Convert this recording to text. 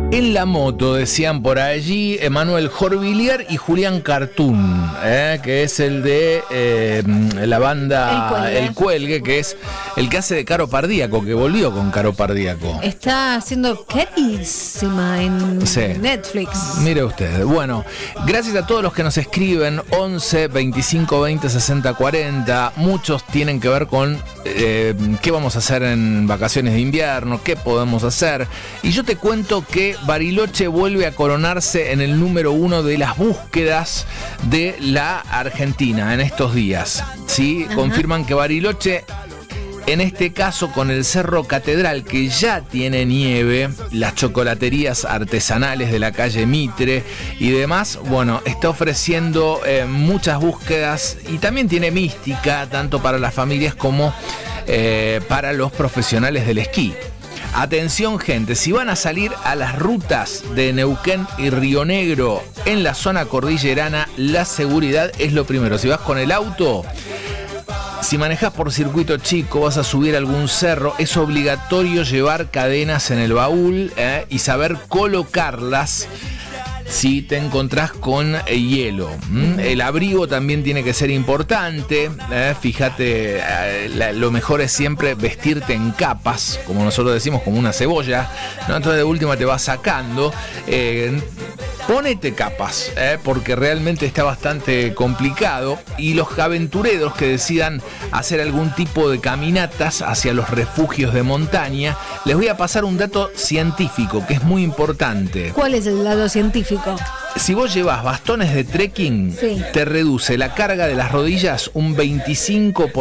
En la moto, decían por allí, Emanuel Jorvillier y Julián Cartoon, que es el de la banda El Cuelgue, que es el que hace de Caro Pardíaco, que volvió con Caro Pardíaco. Está haciendo carísima en Netflix. Mire usted. Bueno, gracias a todos los que nos escriben, 11 25 20 60 40. Muchos tienen que ver con qué vamos a hacer en vacaciones de invierno, qué podemos hacer. Y yo te cuento que Bariloche vuelve a coronarse en el número 1 de las búsquedas de la Argentina en estos días. ¿Sí? Confirman que Bariloche, en este caso con el Cerro Catedral, que ya tiene nieve, las chocolaterías artesanales de la calle Mitre y demás, bueno, está ofreciendo muchas búsquedas y también tiene mística, tanto para las familias como para los profesionales del esquí. Atención, gente, si van a salir a las rutas de Neuquén y Río Negro en la zona cordillerana, la seguridad es lo primero. Si vas con el auto, si manejás por circuito chico, vas a subir algún cerro, es obligatorio llevar cadenas en el baúl y saber colocarlas si te encontrás con hielo. El abrigo también tiene que ser importante. Fíjate, lo mejor es siempre vestirte en capas, como nosotros decimos, como una cebolla, ¿no? Entonces de última te vas sacando. Ponete capas, porque realmente está bastante complicado. Y los aventureros que decidan hacer algún tipo de caminatas hacia los refugios de montaña, les voy a pasar un dato científico que es muy importante. ¿Cuál es el dato científico? Si vos llevas bastones de trekking, te reduce la carga de las rodillas un 25%.